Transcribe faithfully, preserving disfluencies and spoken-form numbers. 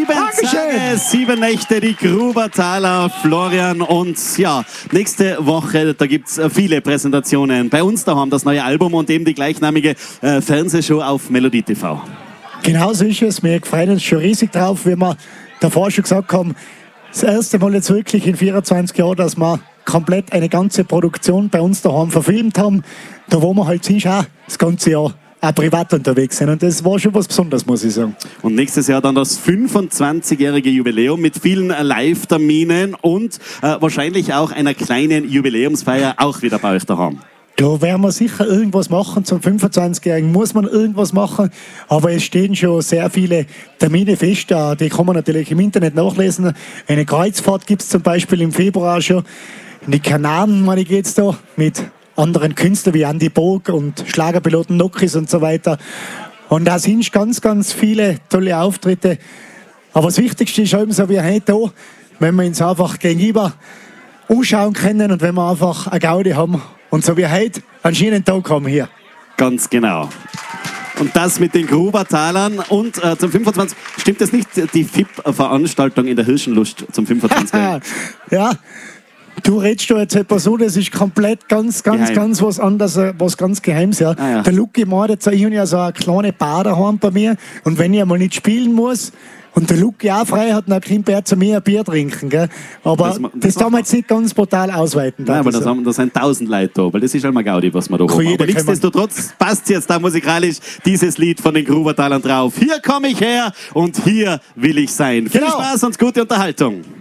Tage, sieben Nächte, die Grubertaler, Florian. Und ja, nächste Woche, da gibt es viele Präsentationen. Bei uns daheim das neue Album und eben die gleichnamige äh, Fernsehshow auf Melodie T V. Genau so ist es. Wir freuen uns schon riesig drauf, wie wir davor schon gesagt haben. Das erste Mal jetzt wirklich in vierundzwanzig Jahren, dass wir komplett eine ganze Produktion bei uns daheim verfilmt haben. Da wo wir halt sind, auch das ganze Jahr auch privat unterwegs sind. Und das war schon was Besonderes, muss ich sagen. Und nächstes Jahr dann das fünfundzwanzigjährige Jubiläum mit vielen Live-Terminen und äh, wahrscheinlich auch einer kleinen Jubiläumsfeier auch wieder bei euch daheim. Da werden wir sicher irgendwas machen. Zum fünfundzwanzigjährigen muss man irgendwas machen. Aber es stehen schon sehr viele Termine fest. Die kann man natürlich im Internet nachlesen. Eine Kreuzfahrt gibt es zum Beispiel im Februar schon. In die Kanaren, meine ich, geht's da mit anderen Künstlern wie Andy Borg und Schlagerpiloten Nokis und so weiter. Und da sind ganz, ganz viele tolle Auftritte. Aber das Wichtigste ist eben so wie heute hier, wenn wir uns einfach gegenüber anschauen können und wenn wir einfach eine Gaudi haben und so wie heute einen schönen Tag haben hier. Ganz genau. Und das mit den Grubertalern. Und äh, zum fünfundzwanzig, stimmt das nicht, die F I P-Veranstaltung in der Hirschenlust zum fünfundzwanzigjährigen? Ja. Du redest da jetzt etwas so, das ist komplett ganz, ganz, Geheim. ganz was anderes, was ganz Geheimes. Ja. Ah, ja. Der Lucky meint jetzt, ich habe ja so eine kleine Bar daheim bei mir und wenn ich einmal nicht spielen muss und der Lucky auch frei hat, dann kommt er zu mir ein Bier trinken. Gell? Aber das, das, das darf man jetzt nicht ganz brutal ausweiten. Nein, aber das, haben, das sind tausend Leute da, weil das ist einmal Gaudi, was wir da haben. Aber nichtsdestotrotz passt jetzt da musikalisch dieses Lied von den Grubertalern drauf. Hier komme ich her und hier will ich sein. Genau. Viel Spaß und gute Unterhaltung.